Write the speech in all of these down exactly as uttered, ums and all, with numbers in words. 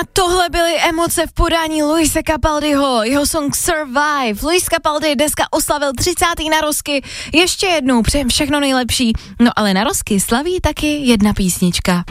Tohle byly emoce v podání Luise Capaldiho, jeho song Survive. Luis Capaldi dneska oslavil třicátý narozky. Ještě jednou přejem všechno nejlepší. No ale narozky slaví taky jedna písnička.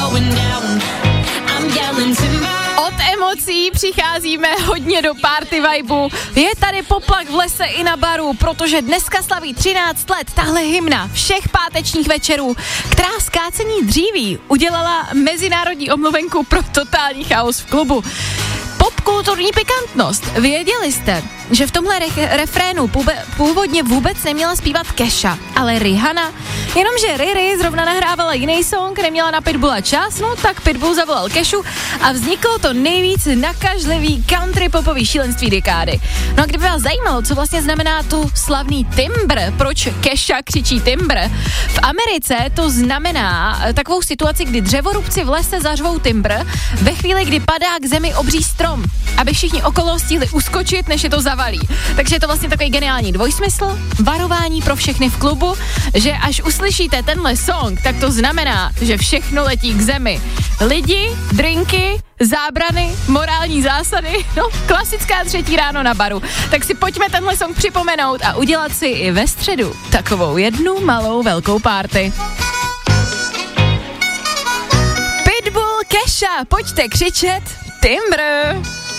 Od emocí přicházíme hodně do party vibu. Je tady poplach v lese i na baru, protože dneska slaví třináct let tahle hymna všech pátečních večerů, která z kácení dříví udělala mezinárodní omluvenku pro totální chaos v klubu. Popkulturní pikantnost. Věděli jste, že v tomhle re- refrénu půbe- původně vůbec neměla zpívat Kesha, ale Rihanna? Jenomže Riri zrovna nahrávala jiný song, neměla na Pitbulla čas, no tak Pitbull zavolal Keshu a vzniklo to nejvíc nakažlivý country popový šílenství dekády. No a kdyby vás zajímalo, co vlastně znamená tu slavný timbr, proč Kesha křičí timbr, v Americe to znamená takovou situaci, kdy dřevorubci v lese zařvou timbr ve chvíli, kdy padá k zemi obří strom, aby všichni okolo stihli uskočit, než je to zavalí. Takže je to vlastně takový geniální dvojsmysl, varování pro všechny v klubu, že až uslyšíte tenhle song, tak to znamená, že všechno letí k zemi. Lidi, drinky, zábrany, morální zásady, no klasická třetí ráno na baru. Tak si pojďme tenhle song připomenout a udělat si i ve středu takovou jednu malou velkou party. Pitbull, Kesha, pojďte křičet, timbr!